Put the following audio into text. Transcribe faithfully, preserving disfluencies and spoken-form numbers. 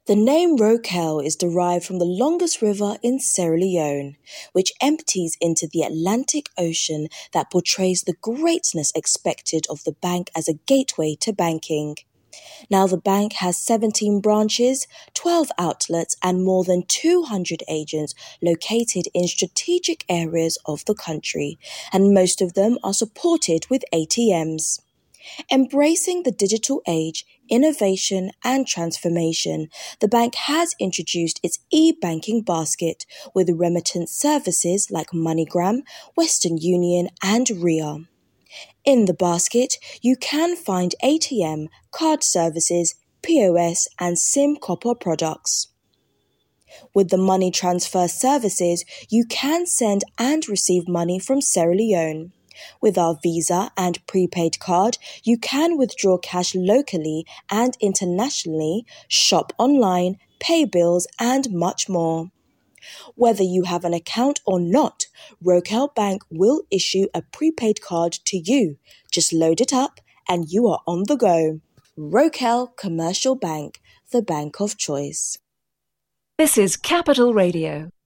The name Rokel is derived from the longest river in Sierra Leone, which empties into the Atlantic Ocean that portrays the greatness expected of the bank as a gateway to banking. Now the bank has seventeen branches, twelve outlets and more than two hundred agents located in strategic areas of the country, and most of them are supported with A T Ms. Embracing the digital age, innovation and transformation, the bank has introduced its e-banking basket with remittance services like MoneyGram, Western Union and R I A. In the basket, you can find A T M, card services, P O S and SIM copper products. With the money transfer services, you can send and receive money from Sierra Leone. With our Visa and prepaid card, you can withdraw cash locally and internationally, shop online, pay bills, and much more. Whether you have an account or not, Rokel Bank will issue a prepaid card to you. Just load it up and you are on the go. Rokel Commercial Bank, the bank of choice. This is Capital Radio.